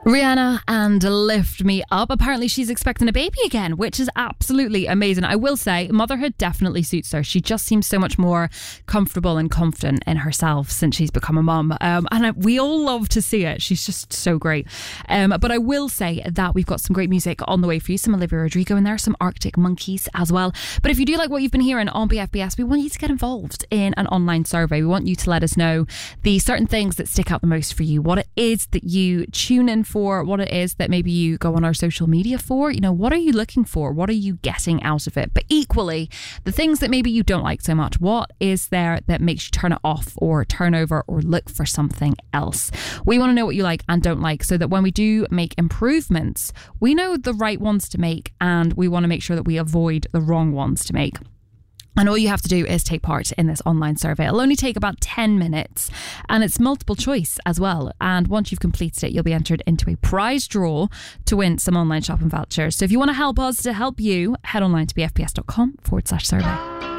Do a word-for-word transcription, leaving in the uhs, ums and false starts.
Rihanna and Lift Me Up. Apparently she's expecting a baby again, which is absolutely amazing. I will say motherhood definitely suits her. She just seems so much more comfortable and confident in herself since she's become a mum. Um, and I, we all love to see it. She's just so great. Um, but I will say that we've got some great music on the way for you. Some Olivia Rodrigo in there, some Arctic Monkeys as well. But if you do like what you've been hearing on B F B S, we want you to get involved in an online survey. We want you to let us know the certain things that stick out the most for you, what it is that you tune in for, for what it is that maybe you go on our social media for. You know, what are you looking for? What are you getting out of it? But equally, the things that maybe you don't like so much, what is there that makes you turn it off or turn over or look for something else? We want to know what you like and don't like so that when we do make improvements, we know the right ones to make, and we want to make sure that we avoid the wrong ones to make. And all you have to do is take part in this online survey. It'll only take about ten minutes and it's multiple choice as well. And once you've completed it, you'll be entered into a prize draw to win some online shopping vouchers. So if you want to help us to help you, head online to bfbs.com forward slash survey.